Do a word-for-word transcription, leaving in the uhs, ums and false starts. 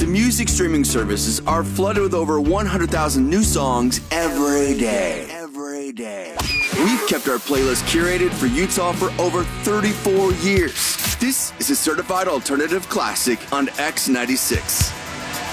music streaming services are flooded with over one hundred thousand new songs every day. Every day. We've kept our playlist curated for Utah for over thirty-four years. This is a certified alternative classic on X ninety-six.